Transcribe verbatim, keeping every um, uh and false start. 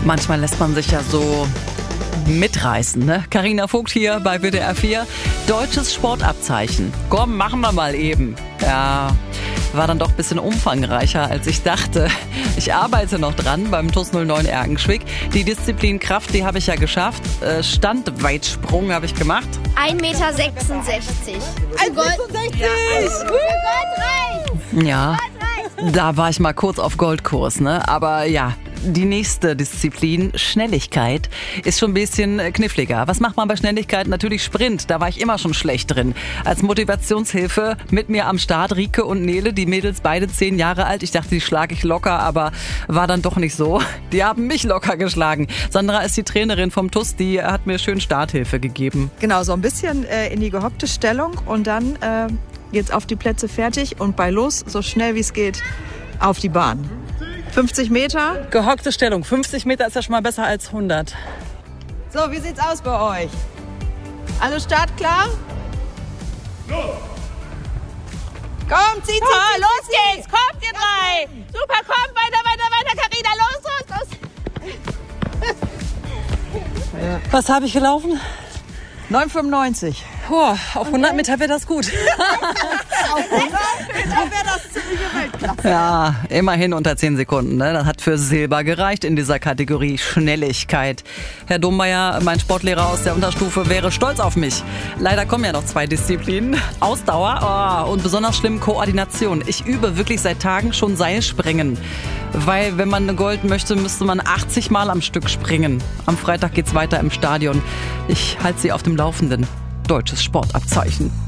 Manchmal lässt man sich ja so mitreißen, ne? Carina Vogt hier bei W D R vier. Deutsches Sportabzeichen. Komm, machen wir mal eben. Ja, war dann doch ein bisschen umfangreicher, als ich dachte. Ich arbeite noch dran beim TuS null neun Erkenschwick. Die Disziplin Kraft, die habe ich ja geschafft. Standweitsprung habe ich gemacht. ein Meter sechsundsechzig. eins Meter sechsundsechzig! Ja. Ja, da war ich mal kurz auf Goldkurs, ne? Aber ja, die nächste Disziplin, Schnelligkeit, ist schon ein bisschen kniffliger. Was macht man bei Schnelligkeit? Natürlich Sprint, da war ich immer schon schlecht drin. Als Motivationshilfe mit mir am Start Rike und Nele, die Mädels beide zehn Jahre alt. Ich dachte, die schlage ich locker, aber war dann doch nicht so. Die haben mich locker geschlagen. Sandra ist die Trainerin vom TuS, die hat mir schön Starthilfe gegeben. Genau, so ein bisschen äh, in die gehockte Stellung und dann äh, jetzt auf die Plätze fertig und bei los, so schnell wie es geht, auf die Bahn. fünfzig Meter. Gehockte Stellung. fünfzig Meter ist ja schon mal besser als hundert. So, wie sieht's aus bei euch? Alle startklar? Los! Komm, zieh, zieh, Oh, zieh, los zieh, geht's! Kommt ihr drei! Super, komm, weiter, weiter, weiter, Carina, los, los, los! Was habe ich gelaufen? neun fünfundneunzig. Puh, auf hundert Meter wäre das gut. Auf hundert Meter wäre das ziemliche Weltklasse. Ja, immerhin unter zehn Sekunden. Ne? Das hat für Silber gereicht in dieser Kategorie Schnelligkeit. Herr Dommeier, mein Sportlehrer aus der Unterstufe, wäre stolz auf mich. Leider kommen ja noch zwei Disziplinen. Ausdauer oh, und besonders schlimm Koordination. Ich übe wirklich seit Tagen schon Seilspringen. Weil wenn man eine Gold möchte, müsste man achtzig Mal am Stück springen. Am Freitag geht's weiter im Stadion. Ich halte Sie auf dem Laufenden. Deutsches Sportabzeichen.